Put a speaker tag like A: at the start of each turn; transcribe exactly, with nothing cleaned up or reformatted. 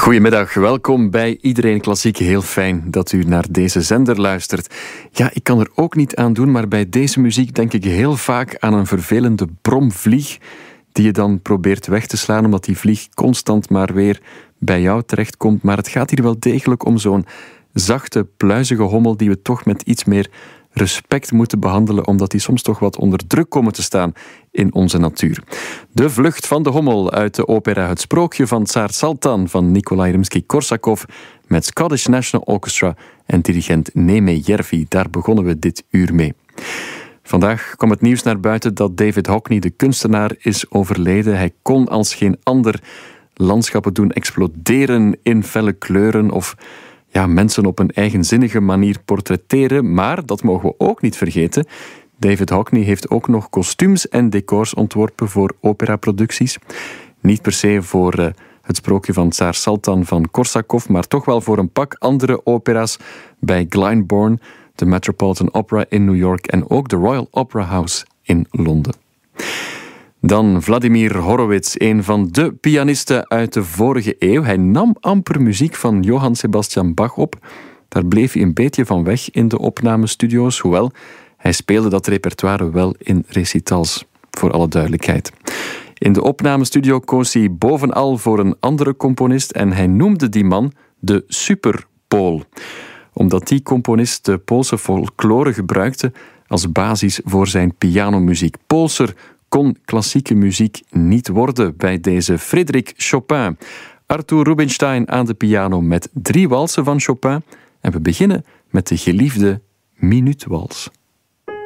A: Goedemiddag, welkom bij Iedereen Klassiek. Heel fijn dat u naar deze zender luistert. Ja, ik kan er ook niet aan doen, maar bij deze muziek denk ik heel vaak aan een vervelende bromvlieg die je dan probeert weg te slaan, omdat die vlieg constant maar weer bij jou terechtkomt. Maar het gaat hier wel degelijk om zo'n zachte, pluizige hommel die we toch met iets meer respect moeten behandelen, omdat die soms toch wat onder druk komen te staan in onze natuur. De vlucht van de hommel uit de opera Het Sprookje van Tsaar Saltan van Nikolai Rimsky-Korsakov met Scottish National Orchestra en dirigent Neme Järvi. Daar begonnen we dit uur mee. Vandaag kwam het nieuws naar buiten dat David Hockney, de kunstenaar, is overleden. Hij kon als geen ander landschappen doen exploderen in felle kleuren of ja, mensen op een eigenzinnige manier portretteren. Maar, dat mogen we ook niet vergeten, David Hockney heeft ook nog kostuums en decors ontworpen voor operaproducties. Niet per se voor uh, Het Sprookje van Tsaar Saltan van Korsakov, maar toch wel voor een pak andere opera's bij Glyndebourne, de Metropolitan Opera in New York en ook de Royal Opera House in Londen. Dan Vladimir Horowitz, een van de pianisten uit de vorige eeuw. Hij nam amper muziek van Johann Sebastian Bach op. Daar bleef hij een beetje van weg in de opnamestudio's, hoewel hij speelde dat repertoire wel in recitals, voor alle duidelijkheid. In de opnamestudio koos hij bovenal voor een andere componist en hij noemde die man de Superpool, omdat die componist de Poolse folklore gebruikte als basis voor zijn pianomuziek. Poolser kon klassieke muziek niet worden bij deze Frédéric Chopin. Arthur Rubinstein aan de piano met drie walsen van Chopin. En we beginnen met de geliefde Minuutwals.